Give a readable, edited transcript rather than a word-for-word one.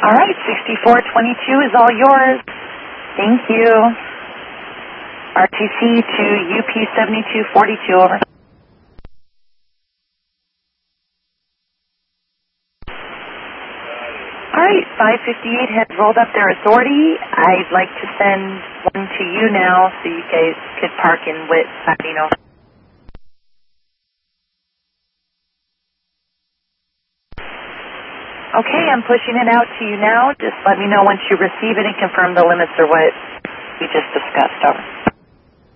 All right, 6422 is all yours. Thank you. RTC to UP 7242, over. All right, 558 has rolled up their authority. I'd like to send one to you now so you guys could park in Witt, Latino. Okay, I'm pushing it out to you now. Just let me know once you receive it and confirm the limits are what we just discussed. Over.